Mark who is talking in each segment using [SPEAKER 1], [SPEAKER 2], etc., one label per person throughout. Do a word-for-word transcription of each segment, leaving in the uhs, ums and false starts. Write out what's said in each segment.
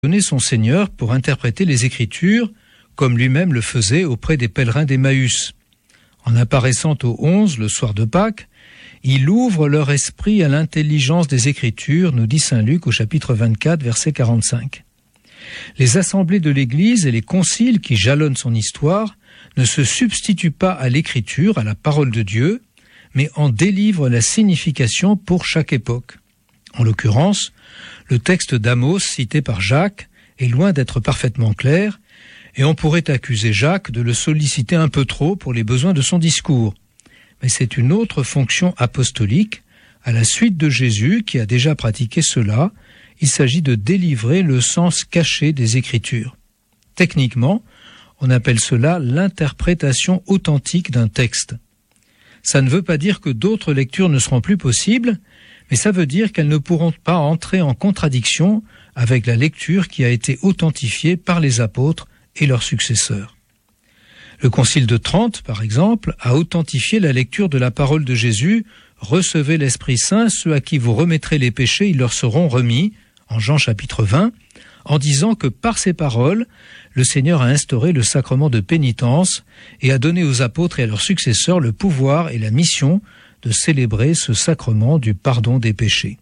[SPEAKER 1] donné son Seigneur pour interpréter les Écritures, comme lui-même le faisait auprès des pèlerins d'Emmaüs. En apparaissant au onze, le soir de Pâques, il ouvre leur esprit à l'intelligence des Écritures, nous dit saint Luc au chapitre vingt-quatre, verset quarante-cinq. Les assemblées de l'Église et les conciles qui jalonnent son histoire ne se substituent pas à l'Écriture, à la parole de Dieu, mais en délivrent la signification pour chaque époque. En l'occurrence, le texte d'Amos cité par Jacques est loin d'être parfaitement clair, et on pourrait accuser Jacques de le solliciter un peu trop pour les besoins de son discours. Mais c'est une autre fonction apostolique, à la suite de Jésus qui a déjà pratiqué cela. Il s'agit de délivrer le sens caché des Écritures. Techniquement, on appelle cela l'interprétation authentique d'un texte. Ça ne veut pas dire que d'autres lectures ne seront plus possibles, mais ça veut dire qu'elles ne pourront pas entrer en contradiction avec la lecture qui a été authentifiée par les apôtres et leurs successeurs. Le Concile de Trente, par exemple, a authentifié la lecture de la parole de Jésus « Recevez l'Esprit Saint, ceux à qui vous remettrez les péchés, ils leur seront remis » en Jean chapitre vingt, en disant que par ces paroles, le Seigneur a instauré le sacrement de pénitence et a donné aux apôtres et à leurs successeurs le pouvoir et la mission de célébrer ce sacrement du pardon des péchés.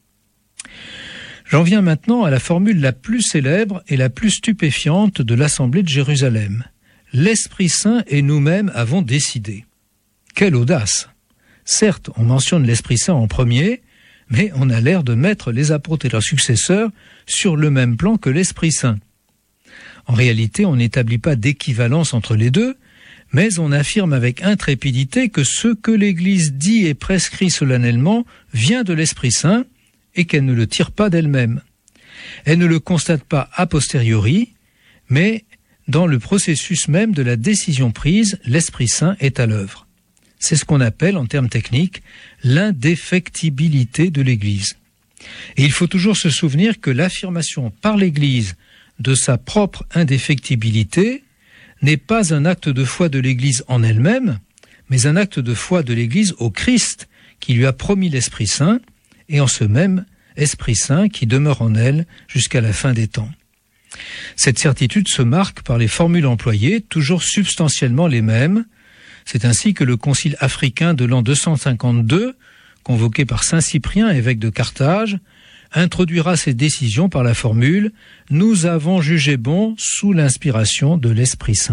[SPEAKER 1] J'en viens maintenant à la formule la plus célèbre et la plus stupéfiante de l'Assemblée de Jérusalem. L'Esprit Saint et nous-mêmes avons décidé. Quelle audace! Certes, on mentionne l'Esprit Saint en premier, mais on a l'air de mettre les apôtres et leurs successeurs sur le même plan que l'Esprit Saint. En réalité, on n'établit pas d'équivalence entre les deux, mais on affirme avec intrépidité que ce que l'Église dit et prescrit solennellement vient de l'Esprit Saint et qu'elle ne le tire pas d'elle-même. Elle ne le constate pas a posteriori, mais dans le processus même de la décision prise, l'Esprit Saint est à l'œuvre. C'est ce qu'on appelle, en termes techniques, l'indéfectibilité de l'Église. Et il faut toujours se souvenir que l'affirmation par l'Église de sa propre indéfectibilité n'est pas un acte de foi de l'Église en elle-même, mais un acte de foi de l'Église au Christ qui lui a promis l'Esprit Saint, et en ce même Esprit Saint qui demeure en elle jusqu'à la fin des temps. Cette certitude se marque par les formules employées, toujours substantiellement les mêmes. C'est ainsi que le concile africain de l'an deux cent cinquante-deux, convoqué par saint Cyprien, évêque de Carthage, introduira ses décisions par la formule « Nous avons jugé bon sous l'inspiration de l'Esprit Saint ».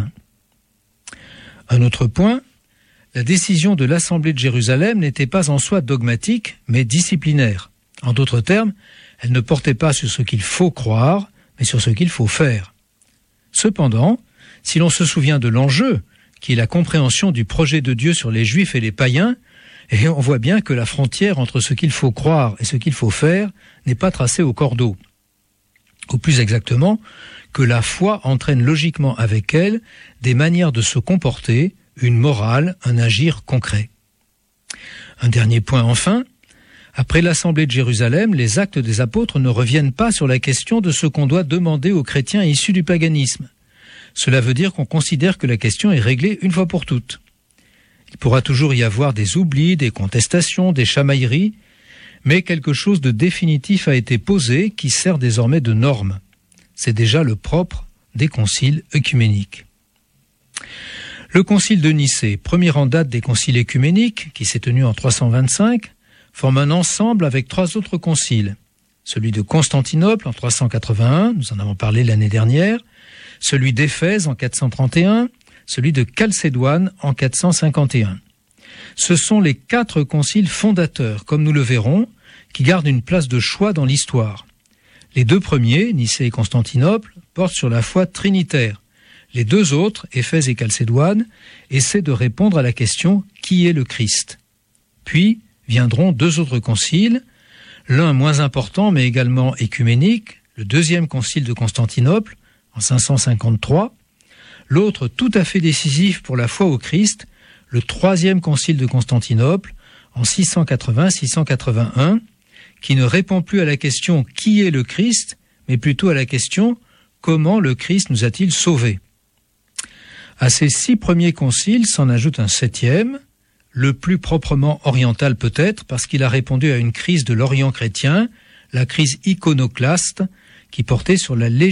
[SPEAKER 1] Un autre point, la décision de l'Assemblée de Jérusalem n'était pas en soi dogmatique, mais disciplinaire. En d'autres termes, elle ne portait pas sur ce qu'il faut croire, mais sur ce qu'il faut faire. Cependant, si l'on se souvient de l'enjeu, qui est la compréhension du projet de Dieu sur les Juifs et les païens, et on voit bien que la frontière entre ce qu'il faut croire et ce qu'il faut faire n'est pas tracée au cordeau. Ou plus exactement, que la foi entraîne logiquement avec elle des manières de se comporter, une morale, un agir concret. Un dernier point enfin, après l'Assemblée de Jérusalem, les actes des apôtres ne reviennent pas sur la question de ce qu'on doit demander aux chrétiens issus du paganisme. Cela veut dire qu'on considère que la question est réglée une fois pour toutes. Il pourra toujours y avoir des oublis, des contestations, des chamailleries, mais quelque chose de définitif a été posé qui sert désormais de norme. C'est déjà le propre des conciles œcuméniques. Le concile de Nicée, premier en date des conciles œcuméniques, qui s'est tenu en trois cent vingt-cinq, forme un ensemble avec trois autres conciles. Celui de Constantinople en trois cent quatre-vingt-un, nous en avons parlé l'année dernière, celui d'Éphèse en quatre cent trente et un, celui de Chalcédoine en quatre cent cinquante et un. Ce sont les quatre conciles fondateurs, comme nous le verrons, qui gardent une place de choix dans l'histoire. Les deux premiers, Nicée et Constantinople, portent sur la foi trinitaire. Les deux autres, Éphèse et Chalcédoine, essaient de répondre à la question « Qui est le Christ ?» Puis viendront deux autres conciles, l'un moins important mais également écuménique, le deuxième concile de Constantinople en cinq cent cinquante-trois, l'autre tout à fait décisif pour la foi au Christ, le troisième concile de Constantinople en six cent quatre-vingts six cent quatre-vingt-un, qui ne répond plus à la question « Qui est le Christ ?», mais plutôt à la question « Comment le Christ nous a-t-il sauvés ?» À ces six premiers conciles s'en ajoute un septième, le plus proprement oriental peut-être, parce qu'il a répondu à une crise de l'Orient chrétien, la crise iconoclaste, qui portait sur la